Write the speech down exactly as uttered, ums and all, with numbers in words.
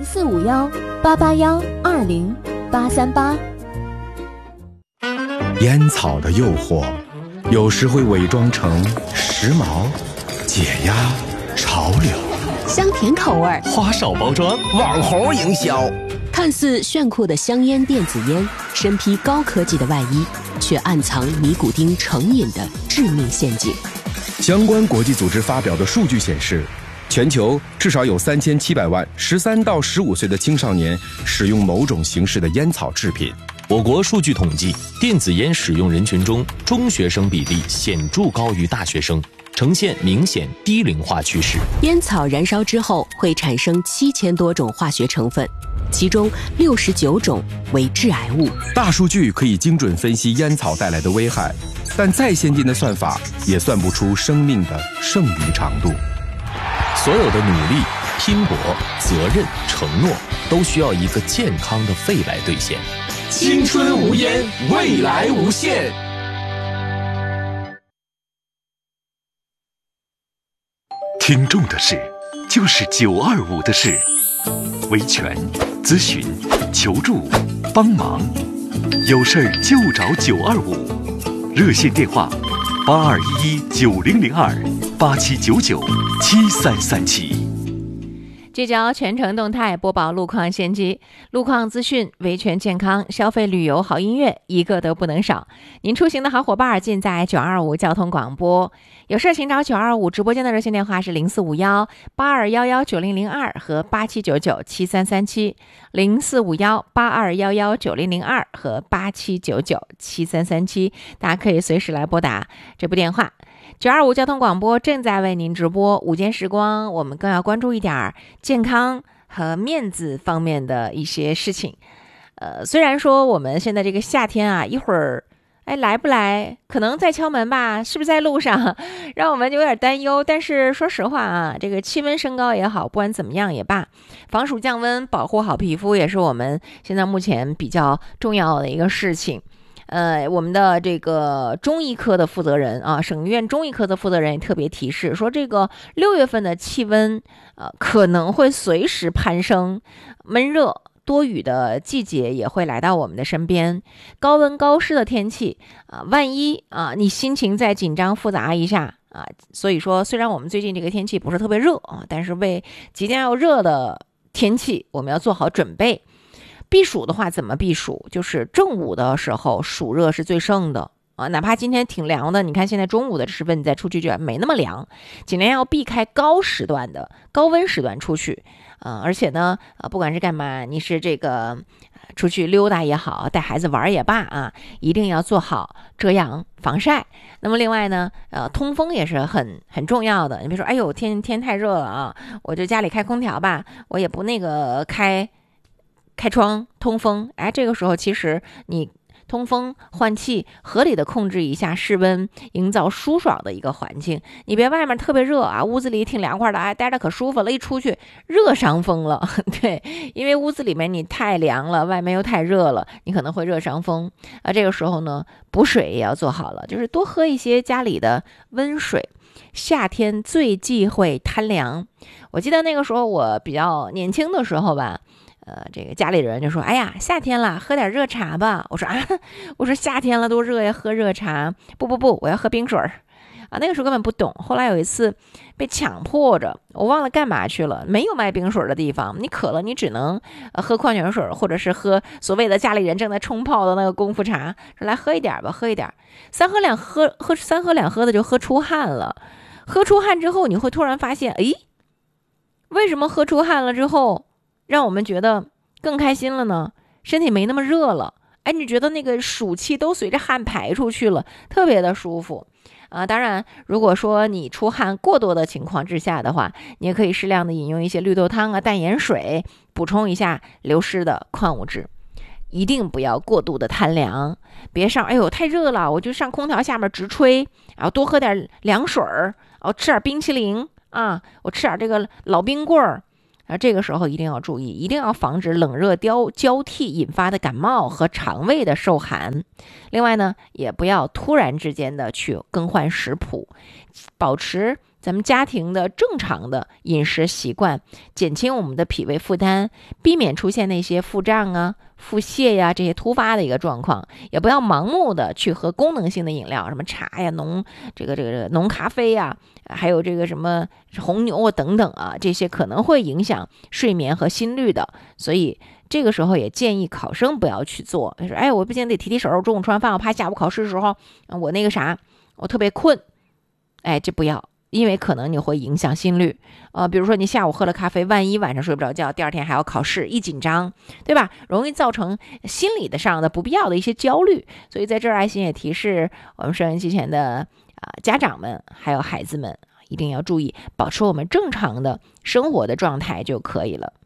四五幺八八幺二零八三八。 烟草的诱惑，有时会伪装成时髦、解压、潮流， 香甜口味， 花哨包装， 网红营销。 看似炫酷的香烟电子烟，身披高科技的外衣，却暗藏尼古丁成瘾的致命陷阱。 相关国际组织发表的数据显示，全球至少有三千七百万十三到十五岁的青少年使用某种形式的烟草制品。 我国数据统计，电子烟使用人群中，中学生比例显著高于大学生，呈现明显低龄化趋势。 烟草燃烧之后会产生七千多种化学成分，其中六十九种为致癌物。 大数据可以精准分析烟草带来的危害，但再先进的算法也算不出生命的剩余长度。 所有的努力、拼搏、责任、承诺，都需要一个健康的肺来兑现。 青春无烟，未来无限。 听众的事，就是九二五的事。维权、咨询、求助、帮忙，有事儿就找九二五。热线电话：八二一一九零零二八七九九七三三七。 聚焦全程动态，播报路况先机，路况资讯，维权健康，消费旅游好音乐，一个都不能少。您出行的好伙伴尽在九二五交通广播。有事请找九二五直播间的热线电话是零四五幺八二幺幺九零零二和八七九九七三三七，零四五幺八二幺幺九零零二和八七九九七三三七，大家可以随时来拨打这部电话。九二五交通广播正在为您直播午间时光，我们更要关注一点健康和面子方面的一些事情。呃，虽然说我们现在这个夏天啊，一会儿哎来不来，可能在敲门吧，是不是在路上，让我们有点担忧。但是说实话啊，这个气温升高也好，不管怎么样也罢，防暑降温，保护好皮肤，也是我们现在目前比较重要的一个事情。呃，我们的这个中医科的负责人啊，省医院中医科的负责人也特别提示说，这个六月份的气温，呃，可能会随时攀升，闷热多雨的季节也会来到我们的身边，高温高湿的天气啊、呃，万一啊、呃，你心情再紧张复杂一下啊、呃，所以说，虽然我们最近这个天气不是特别热啊，但是为即将要热的天气，我们要做好准备。避暑的话怎么避暑？就是正午的时候暑热是最盛的啊，哪怕今天挺凉的，你看现在中午的时分你再出去就没那么凉，尽量要避开高时段的高温时段出去啊。而且呢啊，不管是干嘛，你是这个出去溜达也好，带孩子玩也罢啊，一定要做好遮阳防晒。那么另外呢，呃，通风也是很很重要的。你比如说，哎呦，天天太热了啊，我就家里开空调吧，我也不那个开。开窗通风，哎，这个时候其实你通风换气，合理的控制一下室温，营造舒爽的一个环境。你别外面特别热啊，屋子里挺凉快的，哎，待着可舒服了，一出去热伤风了。对，因为屋子里面你太凉了，外面又太热了，你可能会热伤风啊。这个时候呢，补水也要做好了，就是多喝一些家里的温水。夏天最忌讳贪凉。我记得那个时候我比较年轻的时候吧。呃，这个家里人就说：“哎呀，夏天了，喝点热茶吧。”我说：“啊，我说夏天了多热呀，喝热茶？不不不，我要喝冰水儿。”啊，那个时候根本不懂。后来有一次被强迫着，我忘了干嘛去了，没有卖冰水的地方，你渴了，你只能、呃、喝矿泉水，或者是喝所谓的家里人正在冲泡的那个功夫茶，说来喝一点吧，喝一点，三喝两喝喝三喝两喝的就喝出汗了。喝出汗之后，你会突然发现，诶，为什么喝出汗了之后？让我们觉得更开心了呢，身体没那么热了，哎，你觉得那个暑气都随着汗排出去了，特别的舒服啊。当然，如果说你出汗过多的情况之下的话，你也可以适量的饮用一些绿豆汤啊、淡盐水，补充一下流失的矿物质。一定不要过度的贪凉，别上，哎呦太热了，我就上空调下面直吹，然后多喝点凉水儿，然后吃点冰淇淋啊，我吃点这个老冰棍儿。啊，这个时候一定要注意，一定要防止冷热交交替引发的感冒和肠胃的受寒。另外呢，也不要突然之间的去更换食谱，保持咱们家庭的正常的饮食习惯，减轻我们的脾胃负担，避免出现那些腹胀啊、腹泻呀、啊、这些突发的一个状况。也不要盲目的去喝功能性的饮料，什么茶呀、浓这个这个这个浓咖啡呀，还有这个什么红牛啊等等啊，这些可能会影响睡眠和心率的。所以这个时候也建议考生不要去做，就是哎，我不行得提提手，中午吃完饭我怕下午考试的时候我那个啥，我特别困，哎，这不要。因为可能你会影响心率，呃，比如说你下午喝了咖啡，万一晚上睡不着觉，第二天还要考试，一紧张，对吧？容易造成心理的上的不必要的一些焦虑。所以在这儿，爱心也提示我们收音机前的啊、呃、家长们，还有孩子们，一定要注意，保持我们正常的生活的状态就可以了。